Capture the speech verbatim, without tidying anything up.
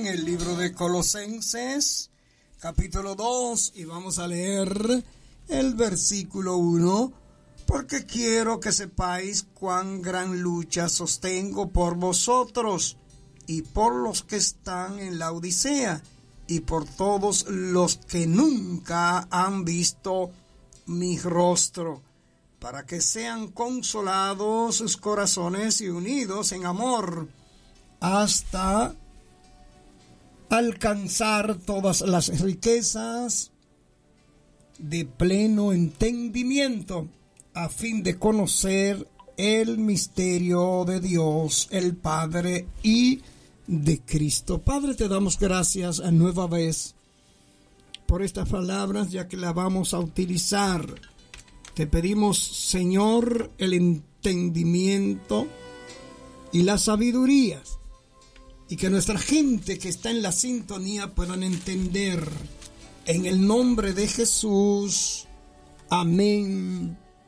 el libro de Colosenses, capítulo dos, y vamos a leer el versículo uno, porque quiero que sepáis cuán gran lucha sostengo por vosotros y por los que están en la Odisea y por todos los que nunca han visto mi rostro, para que sean consolados sus corazones y unidos en amor, hasta alcanzar todas las riquezas de pleno entendimiento, a fin de conocer el misterio de Dios, el Padre, y de Cristo. Padre, te damos gracias a nueva vez por estas palabras, ya que la vamos a utilizar. Te pedimos, Señor, el entendimiento y la sabiduría, y que nuestra gente que está en la sintonía puedan entender. En el nombre de Jesús. Amén